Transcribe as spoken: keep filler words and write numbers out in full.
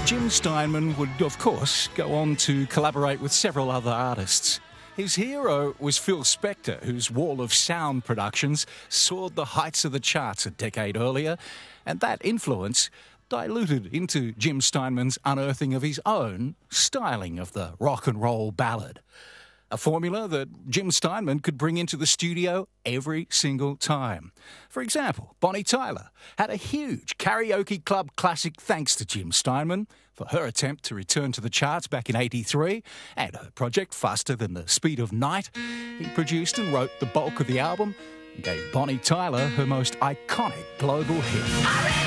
Jim Steinman would, of course, go on to collaborate with several other artists. His hero was Phil Spector, whose Wall of Sound productions soared the heights of the charts a decade earlier, and that influence diluted into Jim Steinman's unearthing of his own styling of the rock and roll ballad. A formula that Jim Steinman could bring into the studio every single time. For example, Bonnie Tyler had a huge karaoke club classic thanks to Jim Steinman for her attempt to return to the charts back in eighty-three, and her project Faster Than the Speed of Night. He produced and wrote the bulk of the album and gave Bonnie Tyler her most iconic global hit.